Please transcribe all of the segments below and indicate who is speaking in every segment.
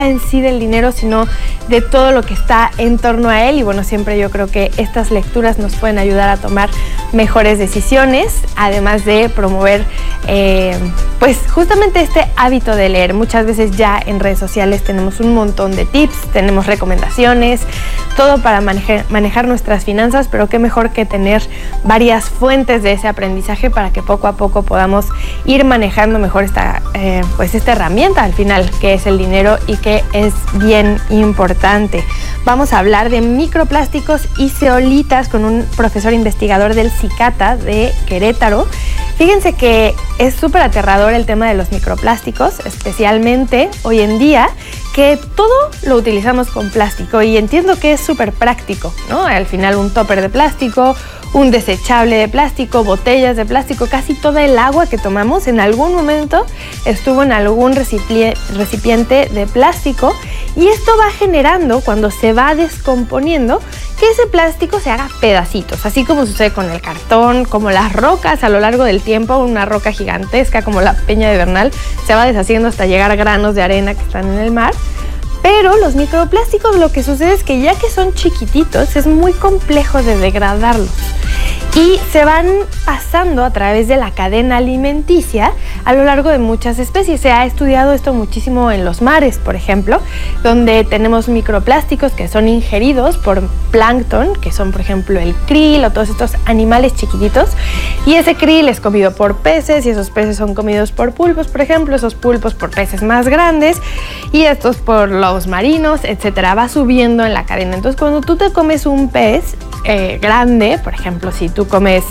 Speaker 1: en sí del dinero, sino de todo lo que está en torno a él. Y bueno, siempre yo creo que estas lecturas nos pueden ayudar a tomar mejores decisiones, además de promover pues justamente este hábito de leer. Muchas veces ya en redes sociales tenemos un montón de tips, tenemos recomendaciones, todo para manejar nuestras finanzas, pero qué mejor que tener varias fuentes de ese aprendizaje para que poco a poco podamos ir manejando mejor esta herramienta al final, que es el dinero y que es bien importante. Vamos a hablar de microplásticos y zeolitas con un profesor investigador del CICATA de Querétaro. Fíjense que es súper aterrador el tema de los microplásticos, especialmente hoy en día, que todo lo utilizamos con plástico, y entiendo que es súper práctico, ¿no? Al final un tupper de plástico, un desechable de plástico, botellas de plástico, casi toda el agua que tomamos en algún momento estuvo en algún recipiente de plástico, y esto va generando, cuando se va descomponiendo, que ese plástico se haga pedacitos, así como sucede con el cartón, como las rocas a lo largo del tiempo. Una roca gigantesca como la Peña de Bernal se va deshaciendo hasta llegar a granos de arena que están en el mar. Pero los microplásticos, lo que sucede es que ya que son chiquititos, es muy complejo de degradarlos y se van pasando a través de la cadena alimenticia a lo largo de muchas especies. Se ha estudiado esto muchísimo en los mares, por ejemplo, donde tenemos microplásticos que son ingeridos por plancton, que son, por ejemplo, el krill o todos estos animales chiquititos, y ese krill es comido por peces, y esos peces son comidos por pulpos, por ejemplo, esos pulpos por peces más grandes, y estos por lobos marinos, etcétera. Va subiendo en la cadena. Entonces, cuando tú te comes un pez grande, por ejemplo, si tú comes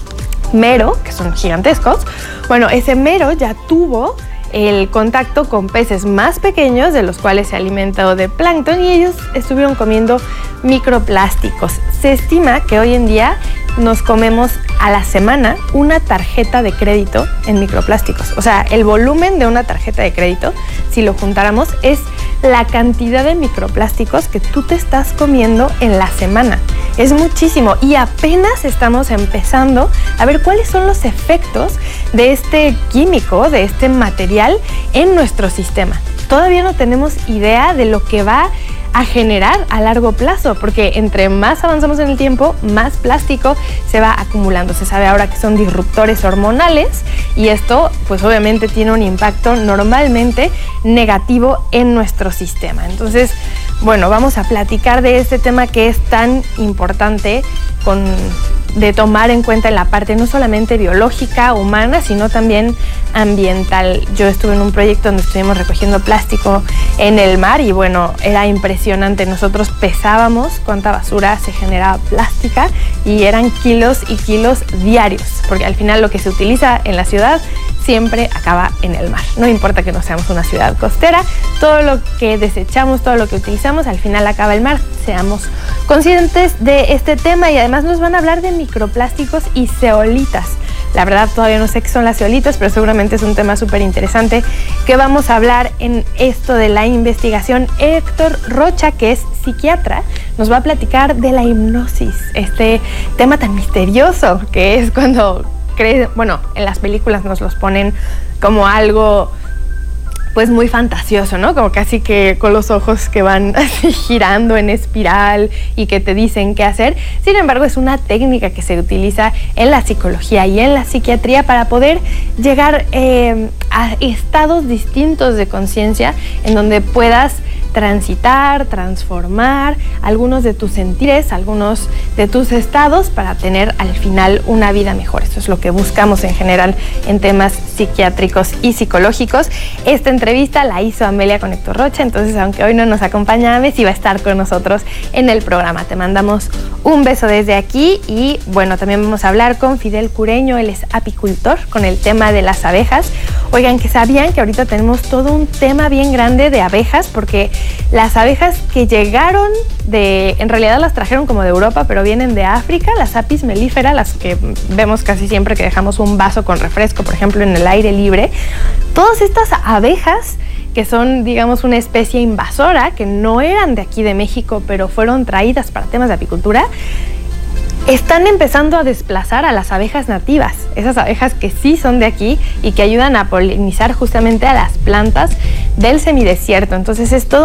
Speaker 1: mero, que son gigantescos, bueno, ese mero ya tuvo el contacto con peces más pequeños, de los cuales se alimenta de plancton, y ellos estuvieron comiendo microplásticos. Se estima que hoy en día nos comemos a la semana una tarjeta de crédito en microplásticos. O sea, el volumen de una tarjeta de crédito, si lo juntáramos, es la cantidad de microplásticos que tú te estás comiendo en la semana. Es muchísimo, y apenas estamos empezando a ver cuáles son los efectos de este químico, de este material en nuestro sistema. Todavía no tenemos idea de lo que va a generar a largo plazo, porque entre más avanzamos en el tiempo, más plástico se va acumulando. Se sabe ahora que son disruptores hormonales, y esto pues obviamente tiene un impacto normalmente negativo en nuestro sistema. Entonces, bueno, vamos a platicar de este tema que es tan importante de tomar en cuenta en la parte no solamente biológica, humana, sino también ambiental. Yo estuve en un proyecto donde estuvimos recogiendo plástico en el mar, y bueno, era impresionante. Nosotros pesábamos cuánta basura se generaba plástica, y eran kilos y kilos diarios, porque al final lo que se utiliza en la ciudad siempre acaba en el mar. No importa que no seamos una ciudad costera, todo lo que desechamos, todo lo que utilizamos, al final acaba el mar. Seamos conscientes de este tema, y además nos van a hablar de microplásticos y zeolitas. La verdad todavía no sé qué son las zeolitas, pero seguramente es un tema súper interesante que vamos a hablar en esto de la investigación. Héctor Rocha, que es psiquiatra, nos va a platicar de la hipnosis, este tema tan misterioso que es cuando en las películas nos los ponen como algo pues muy fantasioso, ¿no? Como casi que con los ojos que van así girando en espiral y que te dicen qué hacer. Sin embargo, es una técnica que se utiliza en la psicología y en la psiquiatría para poder llegar a estados distintos de conciencia en donde puedas transitar, transformar algunos de tus sentires, algunos de tus estados, para tener al final una vida mejor. Eso es lo que buscamos en general en temas psiquiátricos y psicológicos. Esta entrevista la hizo Amelia con Héctor Rocha, entonces aunque hoy no nos acompaña Ame, sí va a estar con nosotros en el programa. Te mandamos un beso desde aquí, y bueno, también vamos a hablar con Fidel Cureño, él es apicultor, con el tema de las abejas. Oigan, que sabían que ahorita tenemos todo un tema bien grande de abejas, porque las abejas que llegaron en realidad las trajeron como de Europa, pero vienen de África, las Apis mellifera, las que vemos casi siempre que dejamos un vaso con refresco, por ejemplo, en el aire libre. Todas estas abejas que son, digamos, una especie invasora, que no eran de aquí de México, pero fueron traídas para temas de apicultura, están empezando a desplazar a las abejas nativas, esas abejas que sí son de aquí y que ayudan a polinizar justamente a las plantas del semidesierto. Entonces es todo